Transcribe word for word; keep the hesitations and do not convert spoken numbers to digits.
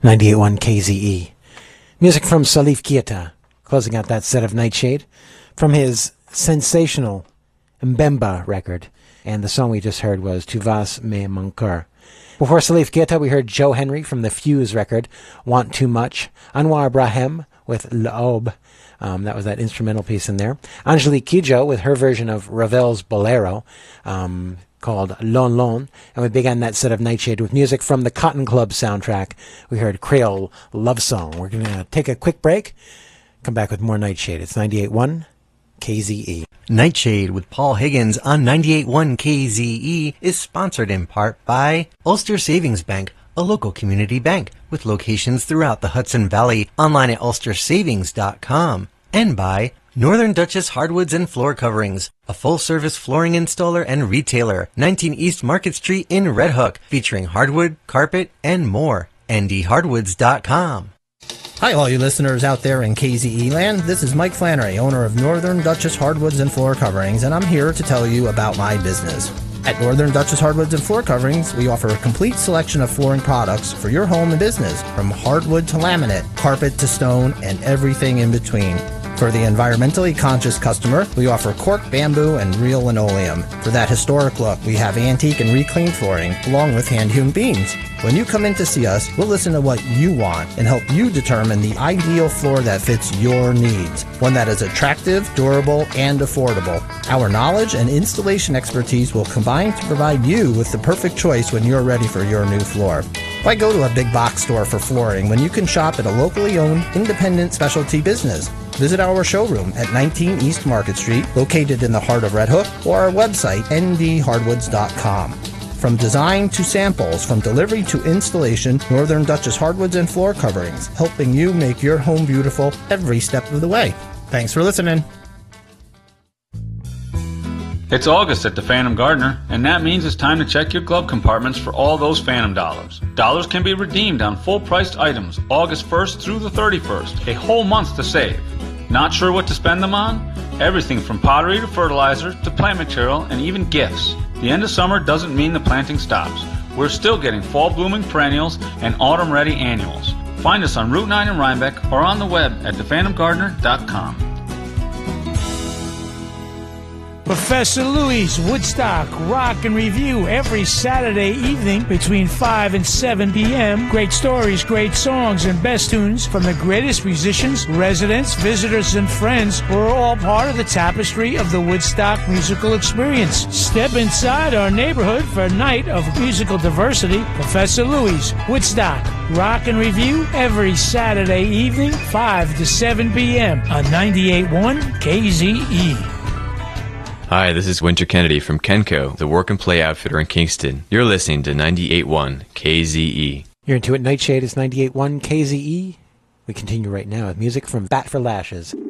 ninety-eight point one K Z E. Music from Salif Keita, closing out that set of Nightshade, from his sensational Mbemba record, and the song we just heard was Tu vas me manquer. Before Salif Keita, we heard Joe Henry from the Fuse record, Want Too Much, Anwar Ibrahim with L'Aube, um, that was that instrumental piece in there, Angelique Kidjo with her version of Ravel's Bolero, um, called Lon Lon, and we began that set of Nightshade with music from the Cotton Club soundtrack. We heard Creole Love Song. We're going to take a quick break, come back with more Nightshade. It's ninety-eight point one K Z E. Nightshade with Paul Higgins on ninety-eight point one K Z E is sponsored in part by Ulster Savings Bank, a local community bank with locations throughout the Hudson Valley, online at ulster savings dot com, and by Northern Duchess Hardwoods and Floor Coverings, a full-service flooring installer and retailer, nineteen East Market Street in Red Hook, featuring hardwood, carpet, and more. N D hardwoods dot com. Hi, all you listeners out there in K Z E land. This is Mike Flannery, owner of Northern Duchess Hardwoods and Floor Coverings, and I'm here to tell you about my business. At Northern Duchess Hardwoods and Floor Coverings, we offer a complete selection of flooring products for your home and business, from hardwood to laminate, carpet to stone, and everything in between. For the environmentally conscious customer, we offer cork, bamboo, and real linoleum. For that historic look, we have antique and reclaimed flooring, along with hand-hewn beams. When you come in to see us, we'll listen to what you want and help you determine the ideal floor that fits your needs, one that is attractive, durable, and affordable. Our knowledge and installation expertise will combine to provide you with the perfect choice when you're ready for your new floor. Why go to a big box store for flooring when you can shop at a locally owned, independent specialty business? Visit our showroom at nineteen East Market Street, located in the heart of Red Hook, or our website, N D hardwoods dot com. From design to samples, from delivery to installation, Northern Duchess Hardwoods and Floor Coverings, helping you make your home beautiful every step of the way. Thanks for listening. It's August at the Phantom Gardener, and that means it's time to check your glove compartments for all those Phantom dollars. Dollars can be redeemed on full-priced items August first through the thirty-first, a whole month to save. Not sure what to spend them on? Everything from pottery to fertilizer to plant material and even gifts. The end of summer doesn't mean the planting stops. We're still getting fall-blooming perennials and autumn-ready annuals. Find us on Route nine in Rhinebeck or on the web at the phantom gardener dot com. Professor Louie's Woodstock Rock and Review every Saturday evening between five and seven p.m. Great stories, great songs, and best tunes from the greatest musicians, residents, visitors, and friends who are all part of the tapestry of the Woodstock musical experience. Step inside our neighborhood for a night of musical diversity. Professor Louie's Woodstock Rock and Review every Saturday evening, five to seven p.m. on ninety-eight point one K Z E. Hi, this is Winter Kennedy from Kenco, the work and play outfitter in Kingston. You're listening to ninety-eight point one K Z E. You're into it. Nightshade is ninety-eight point one K Z E. We continue right now with music from Bat for Lashes.